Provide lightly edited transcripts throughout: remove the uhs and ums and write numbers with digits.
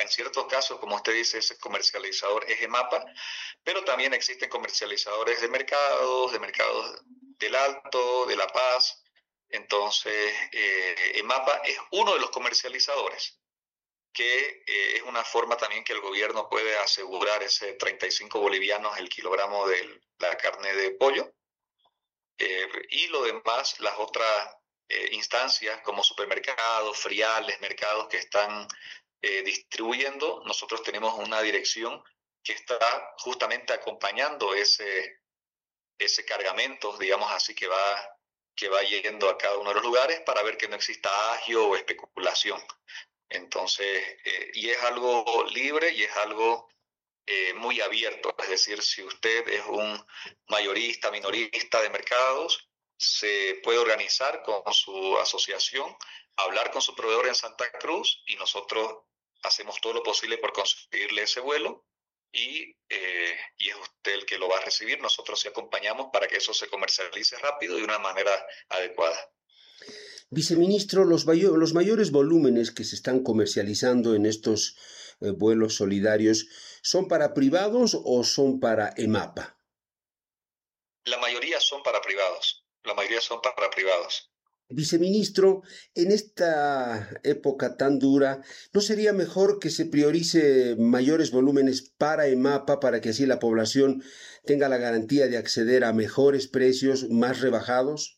En ciertos casos, como usted dice, ese comercializador es EMAPA, pero también existen comercializadores de mercados del Alto, de La Paz. Entonces, EMAPA es uno de los comercializadores, que es una forma también que el gobierno puede asegurar ese 35 bolivianos el kilogramo de la carne de pollo. Y lo demás, las otras instancias como supermercados, friales, mercados que están distribuyendo, nosotros tenemos una dirección que está justamente acompañando ese cargamento, digamos así, que va yendo a cada uno de los lugares para ver que no exista agio o especulación. Entonces, y es algo libre y es algo muy abierto, es decir, si usted es un mayorista, minorista de mercados, se puede organizar con su asociación, hablar con su proveedor en Santa Cruz y nosotros hacemos todo lo posible por conseguirle ese vuelo y es usted el que lo va a recibir. Nosotros sí acompañamos para que eso se comercialice rápido y de una manera adecuada. Viceministro, los mayores volúmenes que se están comercializando en estos vuelos solidarios, ¿son para privados o son para EMAPA? La mayoría son para privados. La mayoría son para privados. Viceministro, en esta época tan dura, ¿no sería mejor que se priorice mayores volúmenes para EMAPA para que así la población tenga la garantía de acceder a mejores precios más rebajados?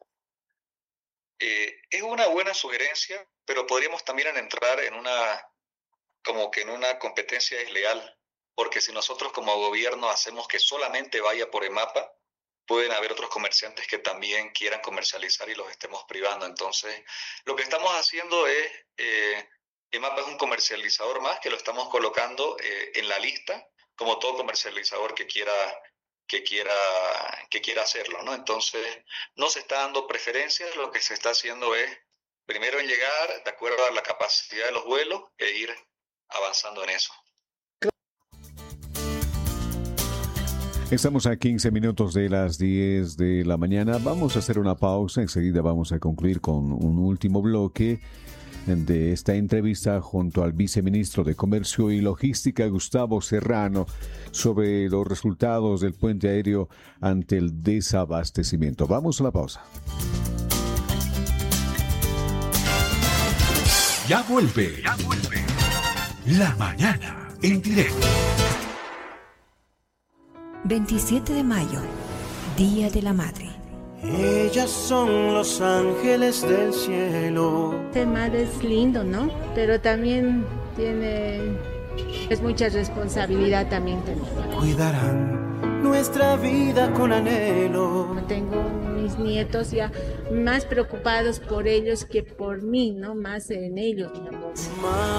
Es una buena sugerencia, pero podríamos también entrar como que en una competencia desleal, porque si nosotros como gobierno hacemos que solamente vaya por EMAPA, pueden haber otros comerciantes que también quieran comercializar y los estemos privando. Entonces, lo que estamos haciendo es, EMAPA es un comercializador más que lo estamos colocando en la lista, como todo comercializador que quiera hacerlo, ¿no? Entonces, no se está dando preferencias, lo que se está haciendo es, primero en llegar, de acuerdo a la capacidad de los vuelos, e ir avanzando en eso. Estamos a 15 minutos de las 10 de la mañana. Vamos a hacer una pausa. Enseguida vamos a concluir con un último bloque de esta entrevista junto al viceministro de Comercio y Logística, Gustavo Serrano, sobre los resultados del puente aéreo ante el desabastecimiento. Vamos a la pausa. Ya vuelve. La mañana en directo. 27 de mayo, Día de la Madre. Ellas son los ángeles del cielo. Ser madre es lindo, ¿no? Pero también es mucha responsabilidad también tener. Cuidarán nuestra vida con anhelo. Tengo mis nietos ya más preocupados por ellos que por mí, ¿no? Más en ellos, mi amor.